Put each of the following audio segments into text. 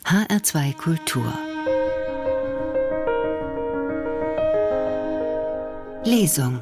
HR2 Kultur Lesung.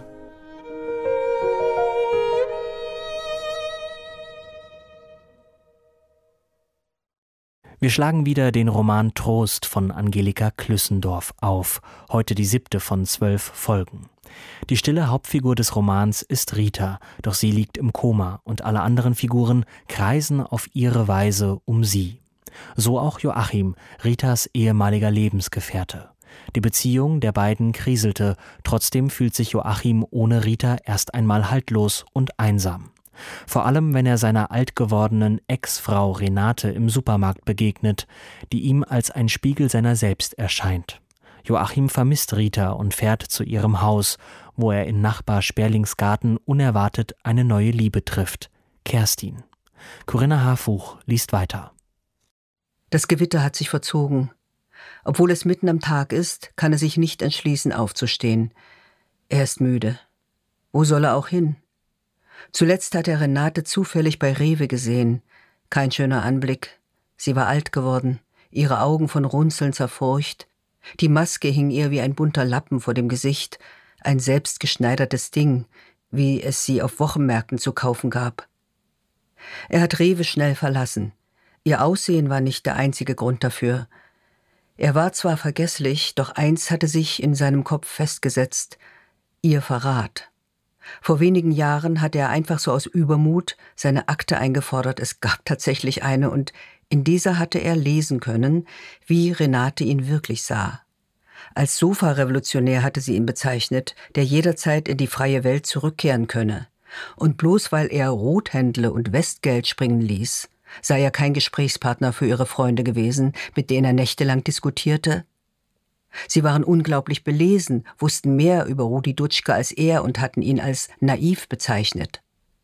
Wir schlagen wieder den Roman Trost von Angelika Klüssendorf auf, heute die 7. von 12 Folgen. Die stille Hauptfigur des Romans ist Rita, doch sie liegt im Koma und alle anderen Figuren kreisen auf ihre Weise um sie. So auch Joachim, Ritas ehemaliger Lebensgefährte. Die Beziehung der beiden kriselte, trotzdem fühlt sich Joachim ohne Rita erst einmal haltlos und einsam. Vor allem, wenn er seiner alt gewordenen Ex-Frau Renate im Supermarkt begegnet, die ihm als ein Spiegel seiner selbst erscheint. Joachim vermisst Rita und fährt zu ihrem Haus, wo er in Nachbar Sperlingsgarten unerwartet eine neue Liebe trifft, Kerstin. Corinna Harfuch liest weiter. Das Gewitter hat sich verzogen. Obwohl es mitten am Tag ist, kann er sich nicht entschließen, aufzustehen. Er ist müde. Wo soll er auch hin? Zuletzt hat er Renate zufällig bei Rewe gesehen. Kein schöner Anblick. Sie war alt geworden, ihre Augen von Runzeln zerfurcht. Die Maske hing ihr wie ein bunter Lappen vor dem Gesicht, ein selbstgeschneidertes Ding, wie es sie auf Wochenmärkten zu kaufen gab. Er hat Rewe schnell verlassen. Ihr Aussehen war nicht der einzige Grund dafür. Er war zwar vergesslich, doch eins hatte sich in seinem Kopf festgesetzt: ihr Verrat. Vor wenigen Jahren hatte er einfach so aus Übermut seine Akte eingefordert. Es gab tatsächlich eine, und in dieser hatte er lesen können, wie Renate ihn wirklich sah. Als Sofa-Revolutionär hatte sie ihn bezeichnet, der jederzeit in die freie Welt zurückkehren könne. Und bloß weil er Rothändle und Westgeld springen ließ, sei er kein Gesprächspartner für ihre Freunde gewesen, mit denen er nächtelang diskutierte. Sie waren unglaublich belesen, wussten mehr über Rudi Dutschke als er und hatten ihn als naiv bezeichnet.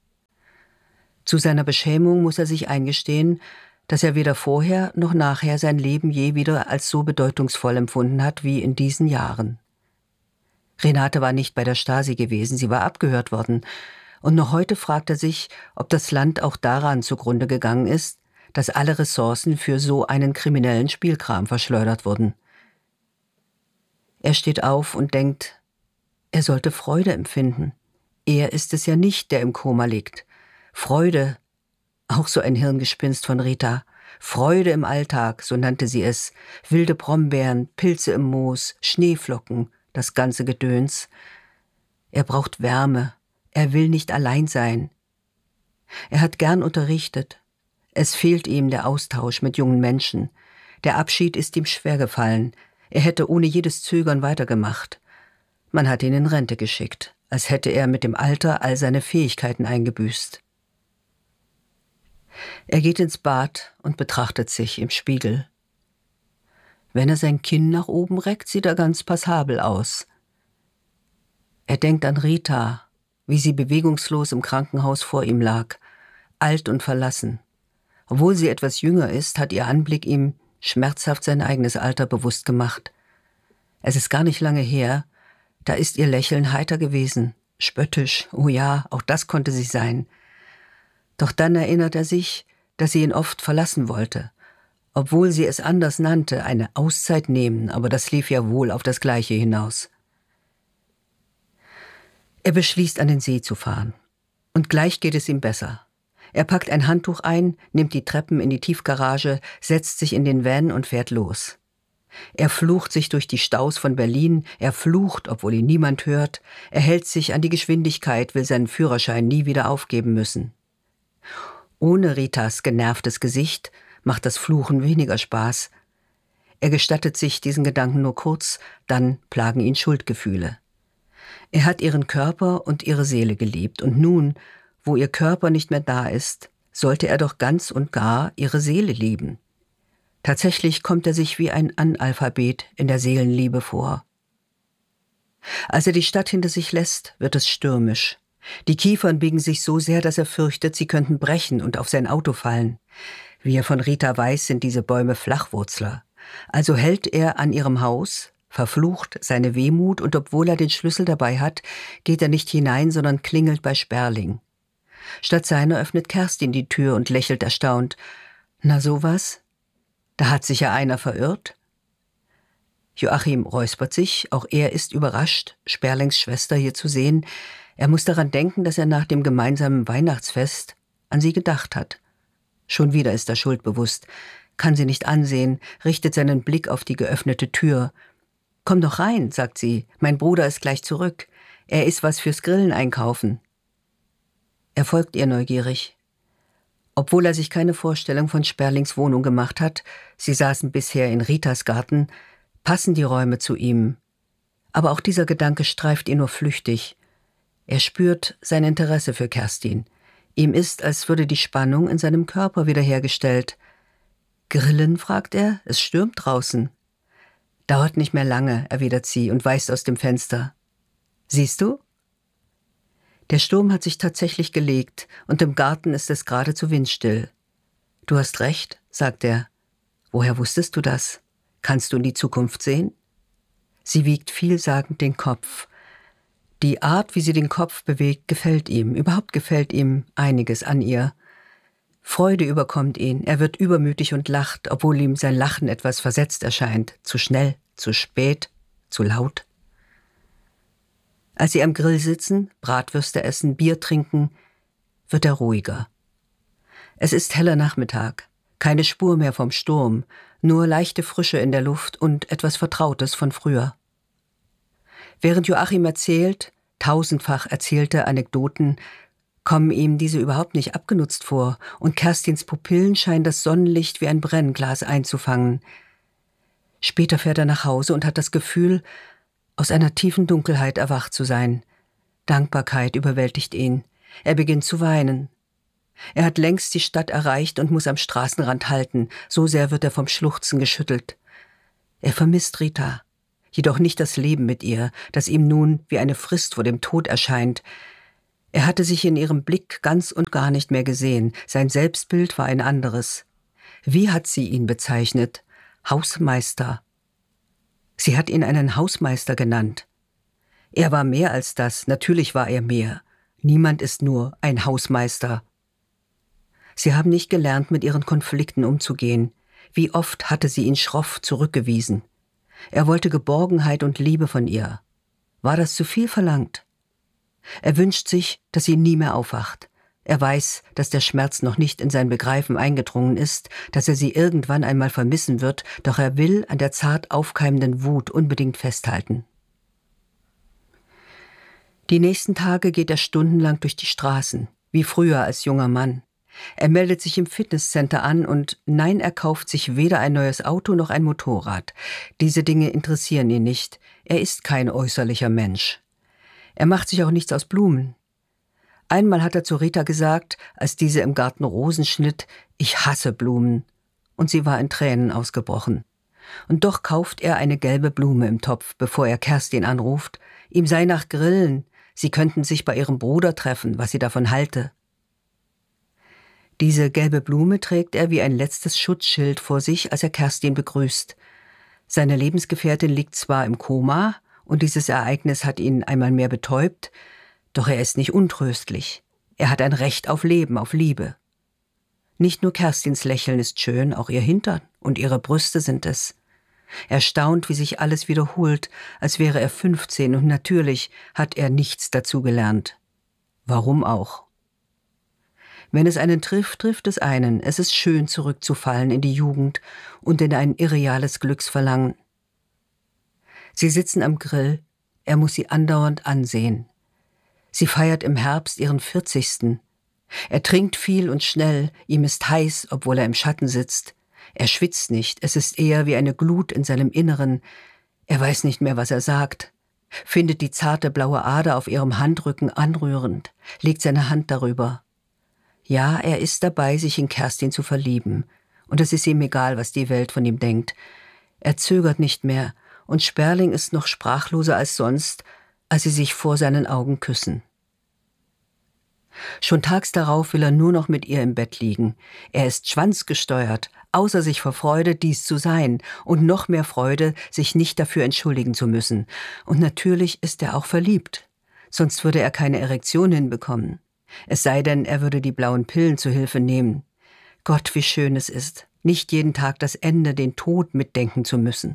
Zu seiner Beschämung muss er sich eingestehen, dass er weder vorher noch nachher sein Leben je wieder als so bedeutungsvoll empfunden hat wie in diesen Jahren. Renate war nicht bei der Stasi gewesen, sie war abgehört worden. Und noch heute fragt er sich, ob das Land auch daran zugrunde gegangen ist, dass alle Ressourcen für so einen kriminellen Spielkram verschleudert wurden. Er steht auf und denkt, er sollte Freude empfinden. Er ist es ja nicht, der im Koma liegt. Freude, auch so ein Hirngespinst von Rita. Freude im Alltag, so nannte sie es. Wilde Brombeeren, Pilze im Moos, Schneeflocken, das ganze Gedöns. Er braucht Wärme. Er will nicht allein sein. Er hat gern unterrichtet. Es fehlt ihm der Austausch mit jungen Menschen. Der Abschied ist ihm schwer gefallen. Er hätte ohne jedes Zögern weitergemacht. Man hat ihn in Rente geschickt, als hätte er mit dem Alter all seine Fähigkeiten eingebüßt. Er geht ins Bad und betrachtet sich im Spiegel. Wenn er sein Kinn nach oben reckt, sieht er ganz passabel aus. Er denkt an Rita, wie sie bewegungslos im Krankenhaus vor ihm lag, alt und verlassen. Obwohl sie etwas jünger ist, hat ihr Anblick ihm schmerzhaft sein eigenes Alter bewusst gemacht. Es ist gar nicht lange her, da ist ihr Lächeln heiter gewesen, spöttisch, oh ja, auch das konnte sie sein. Doch dann erinnert er sich, dass sie ihn oft verlassen wollte, obwohl sie es anders nannte, eine Auszeit nehmen, aber das lief ja wohl auf das Gleiche hinaus. Er beschließt, an den See zu fahren. Und gleich geht es ihm besser. Er packt ein Handtuch ein, nimmt die Treppen in die Tiefgarage, setzt sich in den Van und fährt los. Er flucht sich durch die Staus von Berlin, er flucht, obwohl ihn niemand hört, er hält sich an die Geschwindigkeit, will seinen Führerschein nie wieder aufgeben müssen. Ohne Ritas genervtes Gesicht macht das Fluchen weniger Spaß. Er gestattet sich diesen Gedanken nur kurz, dann plagen ihn Schuldgefühle. Er hat ihren Körper und ihre Seele geliebt, und nun, wo ihr Körper nicht mehr da ist, sollte er doch ganz und gar ihre Seele lieben. Tatsächlich kommt er sich wie ein Analphabet in der Seelenliebe vor. Als er die Stadt hinter sich lässt, wird es stürmisch. Die Kiefern biegen sich so sehr, dass er fürchtet, sie könnten brechen und auf sein Auto fallen. Wie er von Rita weiß, sind diese Bäume Flachwurzler. Also hält er an ihrem Haus, verflucht seine Wehmut, und obwohl er den Schlüssel dabei hat, geht er nicht hinein, sondern klingelt bei Sperling. Statt seiner öffnet Kerstin die Tür und lächelt erstaunt. »Na sowas?« Da hat sich ja einer verirrt. Joachim räuspert sich, auch er ist überrascht, Sperlings Schwester hier zu sehen. Er muss daran denken, dass er nach dem gemeinsamen Weihnachtsfest an sie gedacht hat. Schon wieder ist er schuldbewusst, kann sie nicht ansehen, richtet seinen Blick auf die geöffnete Tür. »Komm doch rein«, sagt sie, »mein Bruder ist gleich zurück. Er ist was fürs Grillen einkaufen.« Er folgt ihr neugierig. Obwohl er sich keine Vorstellung von Sperlings Wohnung gemacht hat, sie saßen bisher in Ritas Garten, passen die Räume zu ihm. Aber auch dieser Gedanke streift ihn nur flüchtig. Er spürt sein Interesse für Kerstin. Ihm ist, als würde die Spannung in seinem Körper wiederhergestellt. »Grillen?« fragt er. »Es stürmt draußen.« »Dauert nicht mehr lange«, erwidert sie und weist aus dem Fenster. »Siehst du?« Der Sturm hat sich tatsächlich gelegt und im Garten ist es geradezu windstill. »Du hast recht«, sagt er. »Woher wusstest du das? Kannst du in die Zukunft sehen?« Sie wiegt vielsagend den Kopf. Die Art, wie sie den Kopf bewegt, gefällt ihm. Überhaupt gefällt ihm einiges an ihr. Freude überkommt ihn, er wird übermütig und lacht, obwohl ihm sein Lachen etwas versetzt erscheint. Zu schnell, zu spät, zu laut. Als sie am Grill sitzen, Bratwürste essen, Bier trinken, wird er ruhiger. Es ist heller Nachmittag, keine Spur mehr vom Sturm, nur leichte Frische in der Luft und etwas Vertrautes von früher. Während Joachim erzählt, tausendfach erzählte Anekdoten, kommen ihm diese überhaupt nicht abgenutzt vor, und Kerstins Pupillen scheinen das Sonnenlicht wie ein Brennglas einzufangen. Später fährt er nach Hause und hat das Gefühl, aus einer tiefen Dunkelheit erwacht zu sein. Dankbarkeit überwältigt ihn. Er beginnt zu weinen. Er hat längst die Stadt erreicht und muss am Straßenrand halten, so sehr wird er vom Schluchzen geschüttelt. Er vermisst Rita, jedoch nicht das Leben mit ihr, das ihm nun wie eine Frist vor dem Tod erscheint. Er hatte sich in ihrem Blick ganz und gar nicht mehr gesehen, sein Selbstbild war ein anderes. Wie hat sie ihn bezeichnet? Hausmeister. Sie hat ihn einen Hausmeister genannt. Er war mehr als das, natürlich war er mehr. Niemand ist nur ein Hausmeister. Sie haben nicht gelernt, mit ihren Konflikten umzugehen. Wie oft hatte sie ihn schroff zurückgewiesen. Er wollte Geborgenheit und Liebe von ihr. War das zu viel verlangt? Er wünscht sich, dass sie nie mehr aufwacht. Er weiß, dass der Schmerz noch nicht in sein Begreifen eingedrungen ist, dass er sie irgendwann einmal vermissen wird, doch er will an der zart aufkeimenden Wut unbedingt festhalten. Die nächsten Tage geht er stundenlang durch die Straßen, wie früher als junger Mann. Er meldet sich im Fitnesscenter an und nein, er kauft sich weder ein neues Auto noch ein Motorrad. Diese Dinge interessieren ihn nicht. Er ist kein äußerlicher Mensch. Er macht sich auch nichts aus Blumen. Einmal hat er zu Rita gesagt, als diese im Garten Rosen schnitt, »Ich hasse Blumen«, und sie war in Tränen ausgebrochen. Und doch kauft er eine gelbe Blume im Topf, bevor er Kerstin anruft. Ihm sei nach Grillen, sie könnten sich bei ihrem Bruder treffen, was sie davon halte. Diese gelbe Blume trägt er wie ein letztes Schutzschild vor sich, als er Kerstin begrüßt. Seine Lebensgefährtin liegt zwar im Koma, und dieses Ereignis hat ihn einmal mehr betäubt, doch er ist nicht untröstlich. Er hat ein Recht auf Leben, auf Liebe. Nicht nur Kerstins Lächeln ist schön, auch ihr Hintern und ihre Brüste sind es. Er staunt, wie sich alles wiederholt, als wäre er 15 und natürlich hat er nichts dazugelernt. Warum auch? Wenn es einen trifft, trifft es einen. Es ist schön, zurückzufallen in die Jugend und in ein irreales Glücksverlangen. Sie sitzen am Grill, er muss sie andauernd ansehen. Sie feiert im Herbst ihren 40. Er trinkt viel und schnell, ihm ist heiß, obwohl er im Schatten sitzt. Er schwitzt nicht, es ist eher wie eine Glut in seinem Inneren. Er weiß nicht mehr, was er sagt, findet die zarte blaue Ader auf ihrem Handrücken anrührend, legt seine Hand darüber. Ja, er ist dabei, sich in Kerstin zu verlieben, und es ist ihm egal, was die Welt von ihm denkt. Er zögert nicht mehr, und Sperling ist noch sprachloser als sonst, als sie sich vor seinen Augen küssen. Schon tags darauf will er nur noch mit ihr im Bett liegen. Er ist schwanzgesteuert, außer sich vor Freude, dies zu sein, und noch mehr Freude, sich nicht dafür entschuldigen zu müssen. Und natürlich ist er auch verliebt, sonst würde er keine Erektion hinbekommen. Es sei denn, er würde die blauen Pillen zu Hilfe nehmen. Gott, wie schön es ist. nicht jeden Tag das Ende, den Tod mitdenken zu müssen.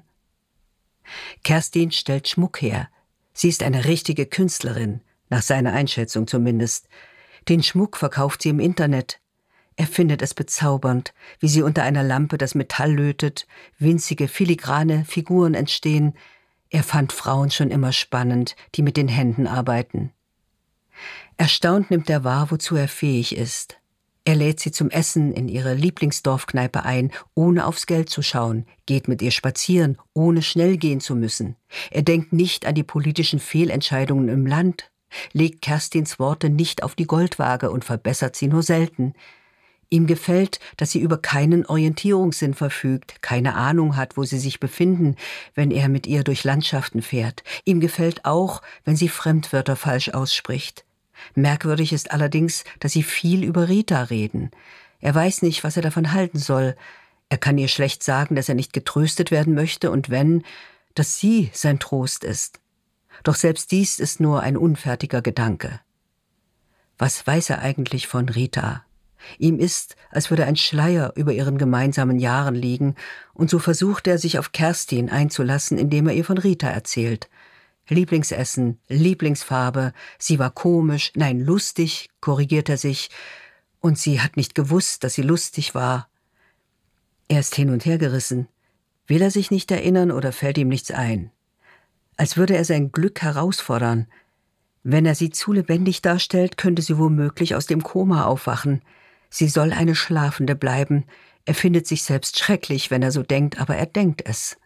Kerstin stellt Schmuck her. Sie ist eine richtige Künstlerin, nach seiner Einschätzung zumindest. Den Schmuck verkauft sie im Internet. Er findet es bezaubernd, wie sie unter einer Lampe das Metall lötet, winzige, filigrane Figuren entstehen. Er fand Frauen schon immer spannend, die mit den Händen arbeiten. Erstaunt nimmt er wahr, wozu er fähig ist. Er lädt sie zum Essen in ihre Lieblingsdorfkneipe ein, ohne aufs Geld zu schauen, geht mit ihr spazieren, ohne schnell gehen zu müssen. Er denkt nicht an die politischen Fehlentscheidungen im Land, legt Kerstins Worte nicht auf die Goldwaage und verbessert sie nur selten. Ihm gefällt, dass sie über keinen Orientierungssinn verfügt, keine Ahnung hat, wo sie sich befinden, wenn er mit ihr durch Landschaften fährt. Ihm gefällt auch, wenn sie Fremdwörter falsch ausspricht. Merkwürdig ist allerdings, dass sie viel über Rita reden. Er weiß nicht, was er davon halten soll. Er kann ihr schlecht sagen, dass er nicht getröstet werden möchte und wenn, dass sie sein Trost ist. Doch selbst dies ist nur ein unfertiger Gedanke. Was weiß er eigentlich von Rita? Ihm ist, als würde ein Schleier über ihren gemeinsamen Jahren liegen, und so versucht er, sich auf Kerstin einzulassen, indem er ihr von Rita erzählt. Lieblingsessen, Lieblingsfarbe, sie war komisch, nein, lustig, korrigiert er sich, und sie hat nicht gewusst, dass sie lustig war. Er ist hin und her gerissen. Will er sich nicht erinnern oder fällt ihm nichts ein? Als würde er sein Glück herausfordern. Wenn er sie zu lebendig darstellt, könnte sie womöglich aus dem Koma aufwachen. Sie soll eine Schlafende bleiben. Er findet sich selbst schrecklich, wenn er so denkt, aber er denkt es.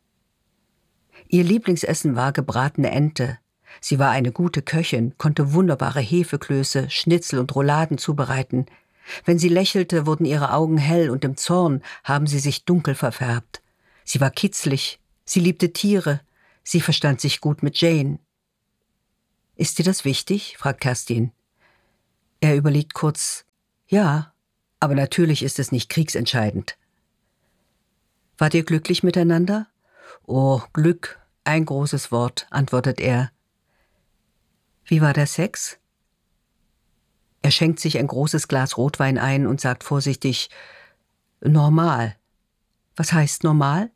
Ihr Lieblingsessen war gebratene Ente. Sie war eine gute Köchin, konnte wunderbare Hefeklöße, Schnitzel und Rouladen zubereiten. Wenn sie lächelte, wurden ihre Augen hell und im Zorn haben sie sich dunkel verfärbt. Sie war kitzlig, sie liebte Tiere, sie verstand sich gut mit Jane. »Ist dir das wichtig?« fragt Kerstin. Er überlegt kurz. »Ja, aber natürlich ist es nicht kriegsentscheidend.« »Wart ihr glücklich miteinander?« »Oh, Glück, ein großes Wort«, antwortet er. »Wie war der Sex?« Er schenkt sich ein großes Glas Rotwein ein und sagt vorsichtig, »Normal.« »Was heißt normal?«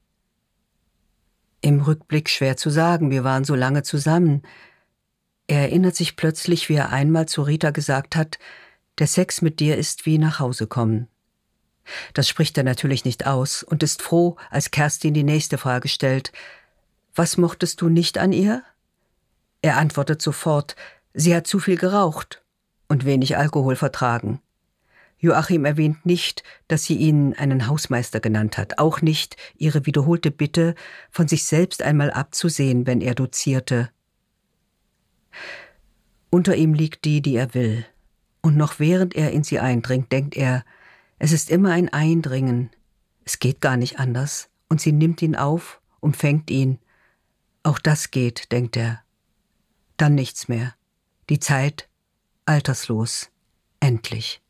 Im Rückblick schwer zu sagen, wir waren so lange zusammen. Er erinnert sich plötzlich, wie er einmal zu Rita gesagt hat, der Sex mit dir ist wie nach Hause kommen. Das spricht er natürlich nicht aus und ist froh, als Kerstin die nächste Frage stellt. Was mochtest du nicht an ihr? Er antwortet sofort, sie hat zu viel geraucht und wenig Alkohol vertragen. Joachim erwähnt nicht, dass sie ihn einen Hausmeister genannt hat, auch nicht ihre wiederholte Bitte, von sich selbst einmal abzusehen, wenn er dozierte. Unter ihm liegt die er will. Und noch während er in sie eindringt, denkt er, es ist immer ein Eindringen. Es geht gar nicht anders. Und sie nimmt ihn auf, umfängt ihn. Auch das geht, denkt er. Dann nichts mehr. Die Zeit, alterslos, endlich.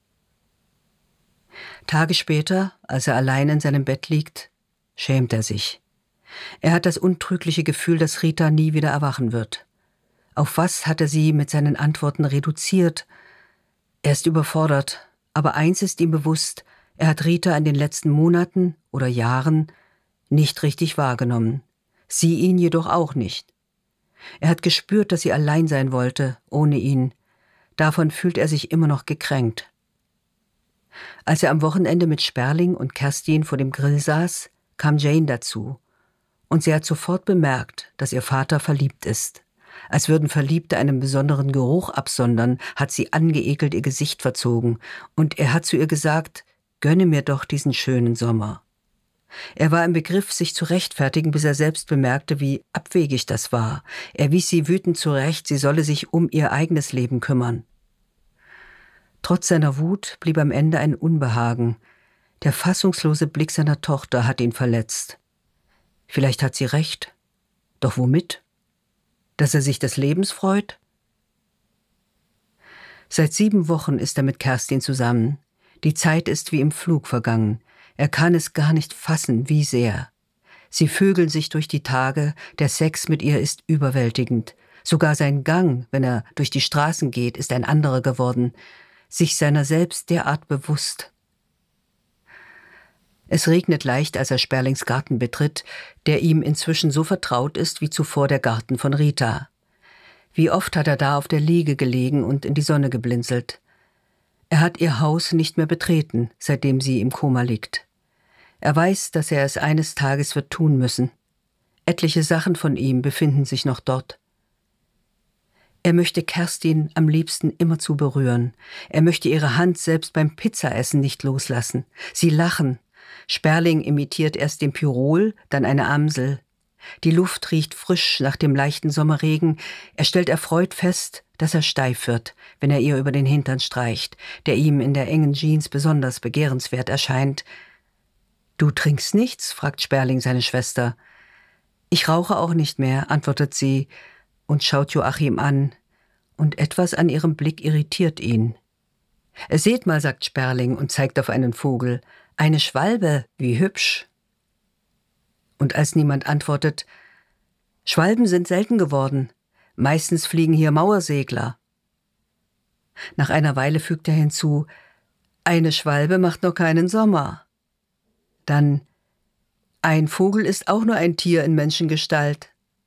Tage später, als er allein in seinem Bett liegt, schämt er sich. Er hat das untrügliche Gefühl, dass Rita nie wieder erwachen wird. Auf was hat er sie mit seinen Antworten reduziert? Er ist überfordert, aber eins ist ihm bewusst, er hat Rita in den letzten Monaten oder Jahren nicht richtig wahrgenommen. Sie ihn jedoch auch nicht. Er hat gespürt, dass sie allein sein wollte, ohne ihn. Davon fühlt er sich immer noch gekränkt. Als er am Wochenende mit Sperling und Kerstin vor dem Grill saß, kam Jane dazu. Und sie hat sofort bemerkt, dass ihr Vater verliebt ist. Als würden Verliebte einen besonderen Geruch absondern, hat sie angeekelt ihr Gesicht verzogen. Und er hat zu ihr gesagt, gönne mir doch diesen schönen Sommer. Er war im Begriff, sich zu rechtfertigen, bis er selbst bemerkte, wie abwegig das war. Er wies sie wütend zurecht, sie solle sich um ihr eigenes Leben kümmern. Trotz seiner Wut blieb am Ende ein Unbehagen. Der fassungslose Blick seiner Tochter hat ihn verletzt. Vielleicht hat sie recht. Doch womit? Dass er sich des Lebens freut? Seit 7 Wochen ist er mit Kerstin zusammen. Die Zeit ist wie im Flug vergangen. Er kann es gar nicht fassen, wie sehr. Sie vögeln sich durch die Tage, der Sex mit ihr ist überwältigend. Sogar sein Gang, wenn er durch die Straßen geht, ist ein anderer geworden. Sich seiner selbst derart bewusst. Es regnet leicht, als er Sperlings Garten betritt, der ihm inzwischen so vertraut ist wie zuvor der Garten von Rita. Wie oft hat er da auf der Liege gelegen und in die Sonne geblinzelt. Er hat ihr Haus nicht mehr betreten, seitdem sie im Koma liegt. Er weiß, dass er es eines Tages wird tun müssen. Etliche Sachen von ihm befinden sich noch dort. Er möchte Kerstin am liebsten immerzu berühren. Er möchte ihre Hand selbst beim Pizzaessen nicht loslassen. Sie lachen. Sperling imitiert erst den Pirol, dann eine Amsel. Die Luft riecht frisch nach dem leichten Sommerregen. Er stellt erfreut fest, dass er steif wird, wenn er ihr über den Hintern streicht, der ihm in der engen Jeans besonders begehrenswert erscheint. »Du trinkst nichts?« fragt Sperling seine Schwester. »Ich rauche auch nicht mehr«, antwortet sie und schaut Joachim an, und etwas an ihrem Blick irritiert ihn. »Seht mal«, sagt Sperling und zeigt auf einen Vogel, »eine Schwalbe, wie hübsch.« Und als niemand antwortet, »Schwalben sind selten geworden, meistens fliegen hier Mauersegler.« Nach einer Weile fügt er hinzu, »Eine Schwalbe macht noch keinen Sommer.« Dann, »Ein Vogel ist auch nur ein Tier in Menschengestalt.«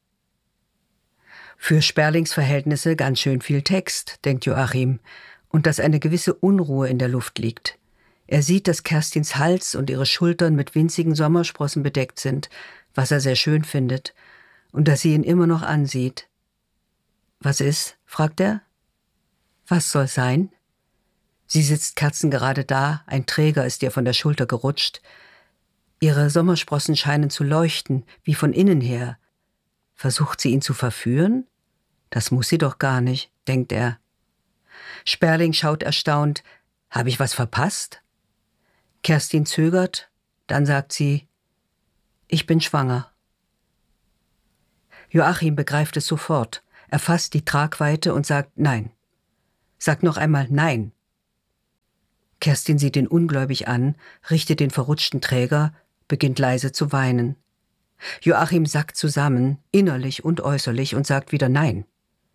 Für Sperlings Verhältnisse ganz schön viel Text, denkt Joachim, und dass eine gewisse Unruhe in der Luft liegt. Er sieht, dass Kerstins Hals und ihre Schultern mit winzigen Sommersprossen bedeckt sind, was er sehr schön findet, und dass sie ihn immer noch ansieht. »Was ist?« fragt er. »Was soll sein?« Sie sitzt kerzengerade da, ein Träger ist ihr von der Schulter gerutscht. Ihre Sommersprossen scheinen zu leuchten, wie von innen her. Versucht sie ihn zu verführen? Das muss sie doch gar nicht, denkt er. Sperling schaut erstaunt. Habe ich was verpasst? Kerstin zögert, dann sagt sie, ich bin schwanger. Joachim begreift es sofort. Er fasst die Tragweite und sagt nein. Sagt noch einmal nein. Kerstin sieht ihn ungläubig an, richtet den verrutschten Träger, beginnt leise zu weinen. Joachim sackt zusammen, innerlich und äußerlich, und sagt wieder Nein.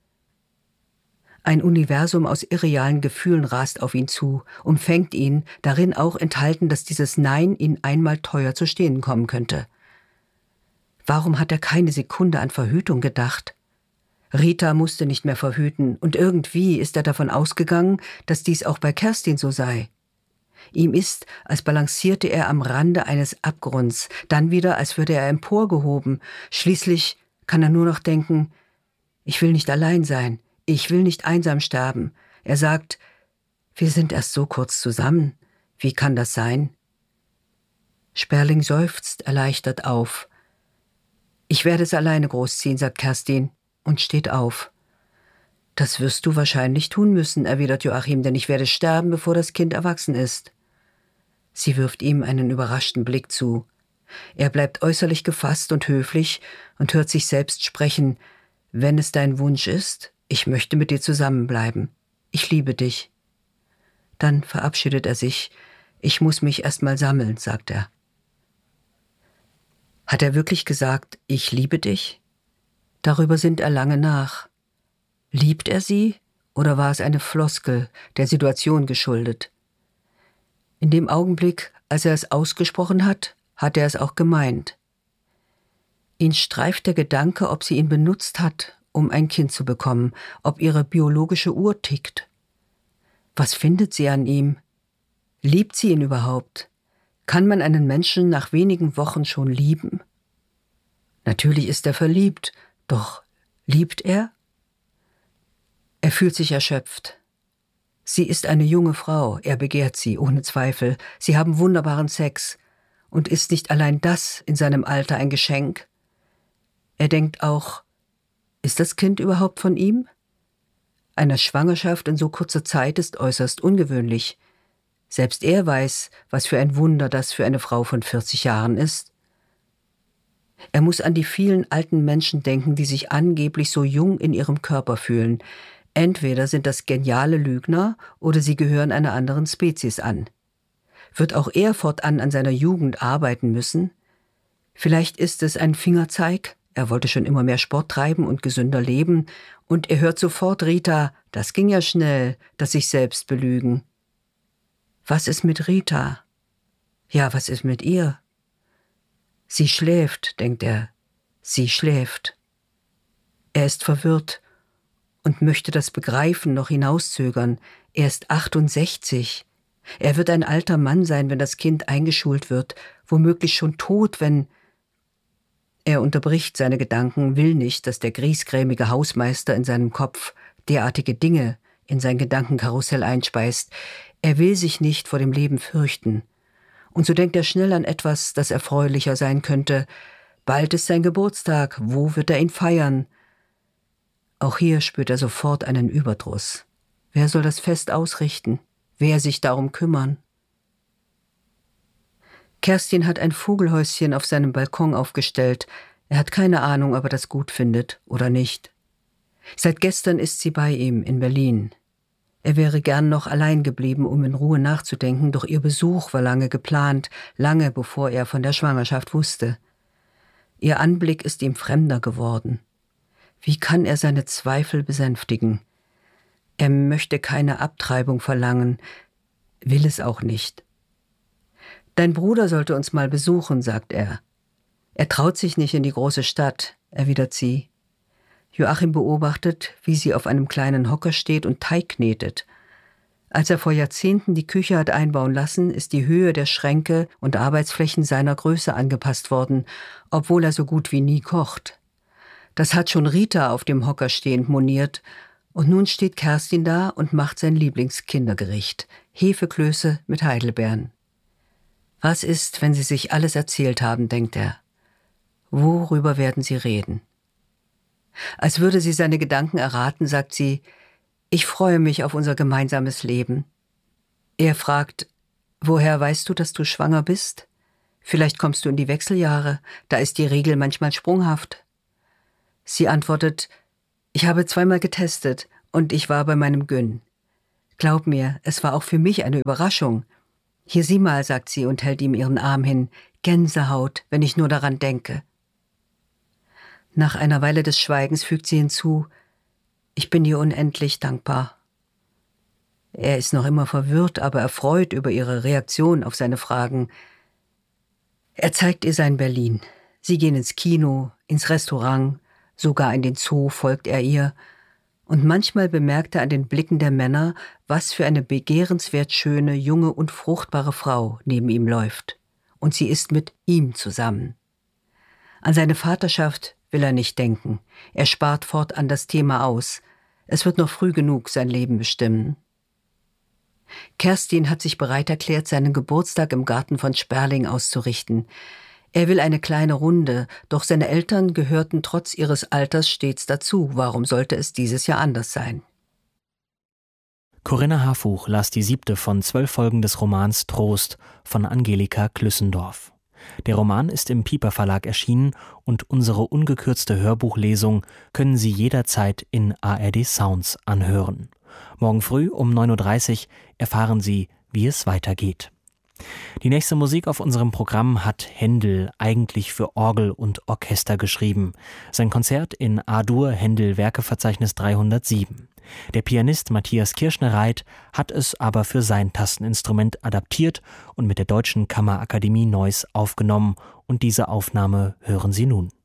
Ein Universum aus irrealen Gefühlen rast auf ihn zu, umfängt ihn, darin auch enthalten, dass dieses Nein ihn einmal teuer zu stehen kommen könnte. Warum hat er keine Sekunde an Verhütung gedacht? Rita musste nicht mehr verhüten, und irgendwie ist er davon ausgegangen, dass dies auch bei Kerstin so sei. Ihm ist, als balancierte er am Rande eines Abgrunds, dann wieder, als würde er emporgehoben. Schließlich kann er nur noch denken, ich will nicht allein sein, ich will nicht einsam sterben. Er sagt, wir sind erst so kurz zusammen, wie kann das sein? Sperling seufzt erleichtert auf. Ich werde es alleine großziehen, sagt Kerstin und steht auf. Das wirst du wahrscheinlich tun müssen, erwidert Joachim, denn ich werde sterben, bevor das Kind erwachsen ist. Sie wirft ihm einen überraschten Blick zu. Er bleibt äußerlich gefasst und höflich und hört sich selbst sprechen. Wenn es dein Wunsch ist, ich möchte mit dir zusammenbleiben. Ich liebe dich. Dann verabschiedet er sich. Ich muss mich erst mal sammeln, sagt er. Hat er wirklich gesagt, ich liebe dich? Darüber sinnt er lange nach. Liebt er sie oder war es eine Floskel, der Situation geschuldet? In dem Augenblick, als er es ausgesprochen hat, hat er es auch gemeint. Ihn streift der Gedanke, ob sie ihn benutzt hat, um ein Kind zu bekommen, ob ihre biologische Uhr tickt. Was findet sie an ihm? Liebt sie ihn überhaupt? Kann man einen Menschen nach wenigen Wochen schon lieben? Natürlich ist er verliebt, doch liebt er? Er fühlt sich erschöpft. Sie ist eine junge Frau, er begehrt sie, ohne Zweifel. Sie haben wunderbaren Sex. Und ist nicht allein das in seinem Alter ein Geschenk? Er denkt auch, ist das Kind überhaupt von ihm? Eine Schwangerschaft in so kurzer Zeit ist äußerst ungewöhnlich. Selbst er weiß, was für ein Wunder das für eine Frau von 40 Jahren ist. Er muss an die vielen alten Menschen denken, die sich angeblich so jung in ihrem Körper fühlen. Entweder sind das geniale Lügner oder sie gehören einer anderen Spezies an. Wird auch er fortan an seiner Jugend arbeiten müssen? Vielleicht ist es ein Fingerzeig, er wollte schon immer mehr Sport treiben und gesünder leben, und er hört sofort Rita, das ging ja schnell, das sich selbst belügen. Was ist mit Rita? Ja, was ist mit ihr? Sie schläft, denkt er. Sie schläft. Er ist verwirrt und möchte das Begreifen noch hinauszögern. Er ist 68. Er wird ein alter Mann sein, wenn das Kind eingeschult wird, womöglich schon tot, wenn... Er unterbricht seine Gedanken, will nicht, dass der griesgrämige Hausmeister in seinem Kopf derartige Dinge in sein Gedankenkarussell einspeist. Er will sich nicht vor dem Leben fürchten. Und so denkt er schnell an etwas, das erfreulicher sein könnte. Bald ist sein Geburtstag, wo wird er ihn feiern? Auch hier spürt er sofort einen Überdruss. Wer soll das Fest ausrichten? Wer sich darum kümmern? Kerstin hat ein Vogelhäuschen auf seinem Balkon aufgestellt. Er hat keine Ahnung, ob er das gut findet oder nicht. Seit gestern ist sie bei ihm in Berlin. Er wäre gern noch allein geblieben, um in Ruhe nachzudenken, doch ihr Besuch war lange geplant, lange bevor er von der Schwangerschaft wusste. Ihr Anblick ist ihm fremder geworden. Wie kann er seine Zweifel besänftigen? Er möchte keine Abtreibung verlangen, will es auch nicht. »Dein Bruder sollte uns mal besuchen«, sagt er. »Er traut sich nicht in die große Stadt«, erwidert sie. Joachim beobachtet, wie sie auf einem kleinen Hocker steht und Teig knetet. Als er vor Jahrzehnten die Küche hat einbauen lassen, ist die Höhe der Schränke und Arbeitsflächen seiner Größe angepasst worden, obwohl er so gut wie nie kocht. Das hat schon Rita auf dem Hocker stehend moniert, und nun steht Kerstin da und macht sein Lieblingskindergericht, Hefeklöße mit Heidelbeeren. Was ist, wenn sie sich alles erzählt haben, denkt er. Worüber werden sie reden? Als würde sie seine Gedanken erraten, sagt sie, ich freue mich auf unser gemeinsames Leben. Er fragt, woher weißt du, dass du schwanger bist? Vielleicht kommst du in die Wechseljahre, da ist die Regel manchmal sprunghaft. Sie antwortet, ich habe 2-mal getestet und ich war bei meinem Gyn. Glaub mir, es war auch für mich eine Überraschung. Hier sieh mal, sagt sie und hält ihm ihren Arm hin. Gänsehaut, wenn ich nur daran denke. Nach einer Weile des Schweigens fügt sie hinzu, ich bin dir unendlich dankbar. Er ist noch immer verwirrt, aber erfreut über ihre Reaktion auf seine Fragen. Er zeigt ihr sein Berlin. Sie gehen ins Kino, ins Restaurant, sogar in den Zoo folgt er ihr. Und manchmal bemerkt er an den Blicken der Männer, was für eine begehrenswert schöne, junge und fruchtbare Frau neben ihm läuft. Und sie ist mit ihm zusammen. An seine Vaterschaft will er nicht denken. Er spart fortan das Thema aus. Es wird noch früh genug sein Leben bestimmen. Kerstin hat sich bereit erklärt, seinen Geburtstag im Garten von Sperling auszurichten. Er will eine kleine Runde, doch seine Eltern gehörten trotz ihres Alters stets dazu. Warum sollte es dieses Jahr anders sein? Corinna Harfuch las die 7. von 12 Folgen des Romans Trost von Angelika Klüssendorf. Der Roman ist im Piper Verlag erschienen und unsere ungekürzte Hörbuchlesung können Sie jederzeit in ARD Sounds anhören. Morgen früh um 9.30 Uhr erfahren Sie, wie es weitergeht. Die nächste Musik auf unserem Programm hat Händel eigentlich für Orgel und Orchester geschrieben. Sein Konzert in A-Dur Händel Werkeverzeichnis 307. Der Pianist Matthias Kirschner-Reit hat es aber für sein Tasteninstrument adaptiert und mit der Deutschen Kammerakademie Neuss aufgenommen. Und diese Aufnahme hören Sie nun.